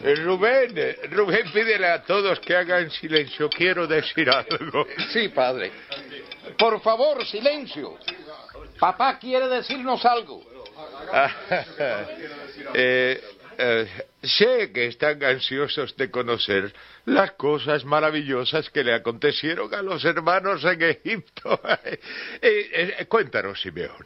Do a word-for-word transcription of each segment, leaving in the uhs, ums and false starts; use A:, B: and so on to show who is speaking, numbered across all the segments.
A: Eh, Rubén, eh, Rubén, pídele a todos que hagan silencio. Quiero decir algo.
B: Sí, padre. Por favor, silencio. Papá quiere decirnos algo.
A: eh, eh, sé que están ansiosos de conocer las cosas maravillosas que le acontecieron a los hermanos en Egipto. eh, eh, cuéntanos, Simeón.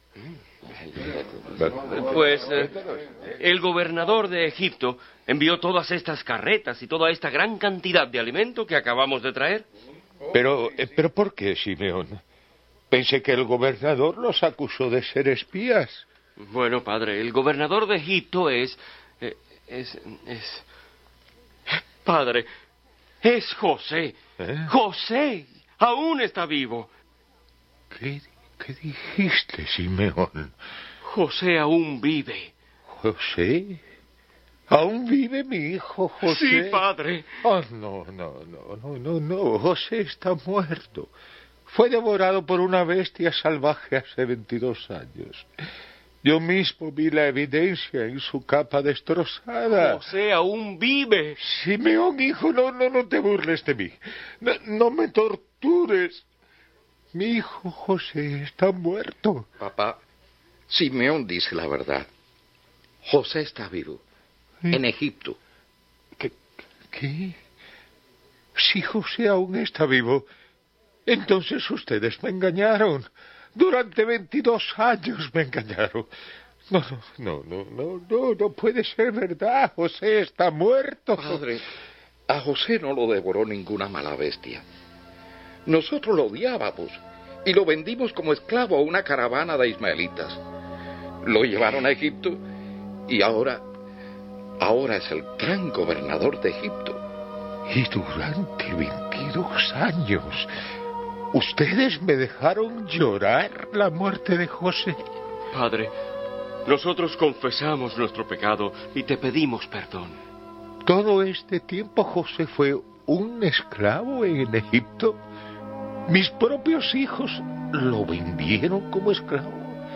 C: Pues eh, el gobernador de Egipto envió todas estas carretas y toda esta gran cantidad de alimento que acabamos de traer.
A: Pero, eh, pero ¿por qué, Simeón? Pensé que el gobernador los acusó de ser espías.
C: Bueno, padre, el gobernador de Egipto es... eh, es... es... Padre, es José.
A: ¿Eh?
C: José aún está vivo.
A: ¿Qué, qué dijiste, Simeón?
C: José aún vive.
A: ¿José? ¿Aún vive mi hijo José?
C: Sí, padre.
A: Oh, no, no, no, no, no, no. José está muerto. Fue devorado por una bestia salvaje hace veintidós años. Yo mismo vi la evidencia en su capa destrozada.
C: José aún vive.
A: Simeón, hijo, no, no, no te burles de mí. No, no me tortures. Mi hijo José está muerto.
B: Papá, Simeón dice la verdad. José está vivo.
A: ¿Eh?
B: En Egipto.
A: ¿Qué? ¿Qué? Si José aún está vivo, entonces ustedes me engañaron. Durante veintidós años me engañaron. No, no, no, no, no, no puede ser verdad. José está muerto.
B: Padre, a José no lo devoró ninguna mala bestia. Nosotros lo odiábamos y lo vendimos como esclavo a una caravana de ismaelitas. Lo llevaron a Egipto y ahora, ahora es el gran gobernador de Egipto.
A: Y durante veintidós años, ¿ustedes me dejaron llorar la muerte de José?
C: Padre, nosotros confesamos nuestro pecado y te pedimos perdón.
A: ¿Todo este tiempo José fue un esclavo en Egipto? ¿Mis propios hijos lo vendieron como esclavo?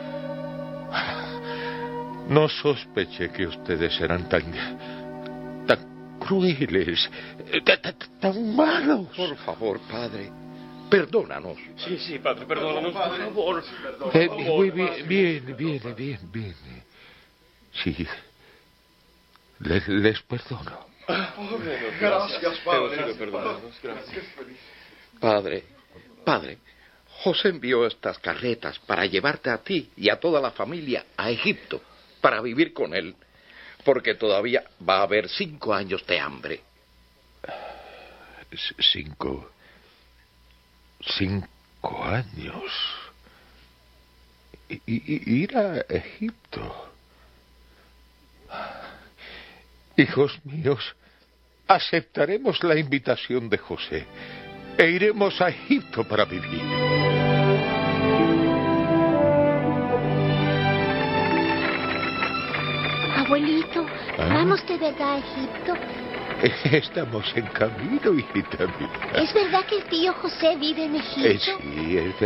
A: No sospeché que ustedes eran tan... tan crueles, tan, tan, tan malos.
B: Por favor, padre, perdónanos.
C: Sí, sí, padre, perdónanos, por favor.
A: Eh, muy bien, bien, bien, bien, bien. Sí, les, les perdono.
C: Gracias, padre. Perdónanos, gracias.
B: Padre, padre, José envió estas carretas para llevarte a ti y a toda la familia a Egipto, para vivir con él, porque todavía va a haber cinco años de hambre.
A: Cinco... Cinco años. I, i, ir a Egipto. Hijos míos, aceptaremos la invitación de José e iremos a Egipto para vivir.
D: Abuelito,
A: ¿Ah?
D: ¿vamos de verdad a Egipto?
A: Estamos en camino, hijita mía.
D: ¿Es verdad que el tío José vive en Egipto?
A: Eh, sí, es